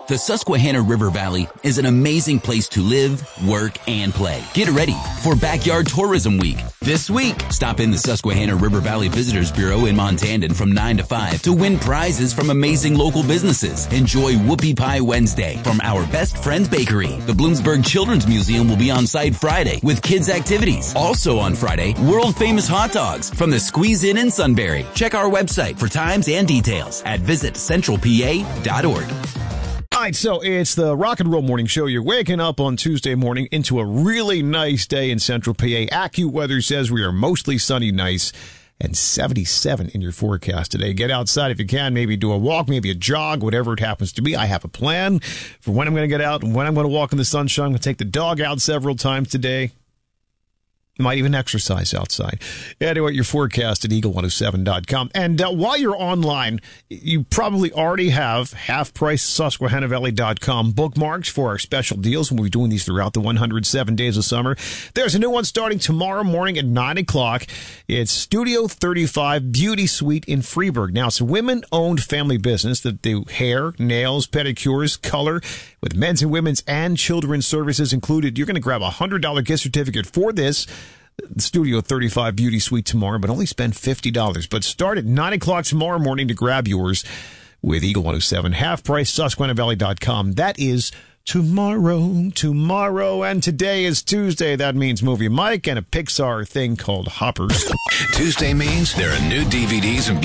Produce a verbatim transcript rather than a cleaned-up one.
The Susquehanna River Valley is an amazing place to live, work, and play. Get ready for Backyard Tourism Week. This week, stop in the Susquehanna River Valley Visitors Bureau in Montandon from nine to five to win prizes from amazing local businesses. Enjoy Whoopie Pie Wednesday from our Best Friends Bakery. The Bloomsburg Children's Museum will be on site Friday with kids activities. Also on Friday, world famous hot dogs from the Squeeze Inn in Sunbury. Check our website for times and details at visit central p a dot org. All right, so it's the Rock and Roll Morning Show. You're waking up on Tuesday morning into a really nice day in Central P A. AccuWeather says we are mostly sunny, nice, and seventy-seven in your forecast today. Get outside if you can. Maybe do a walk, maybe a jog, whatever it happens to be. I have a plan for when I'm going to get out and when I'm going to walk in the sunshine. I'm going to take the dog out several times today. Might even exercise outside. Anyway, your forecast at eagle one oh seven dot com. And uh, while you're online, you probably already have half-price Susquehanna Valley dot com bookmarks for our special deals. We'll be doing these throughout the one hundred seven days of summer. There's a new one starting tomorrow morning at nine o'clock. It's Studio thirty-five Beauty Suite in Freeburg. Now, it's a women-owned family business that do hair, nails, pedicures, color, with men's and women's and children's services included. You're going to grab a one hundred dollars gift certificate for this Studio thirty-five Beauty Suite tomorrow, but only spend fifty dollars. But start at nine o'clock tomorrow morning to grab yours with Eagle one oh seven. Half price, Susquehanna Valley dot com. That is tomorrow, tomorrow, and today is Tuesday. That means Movie Mike and a Pixar thing called Hoppers. Tuesday means there are new D V Ds and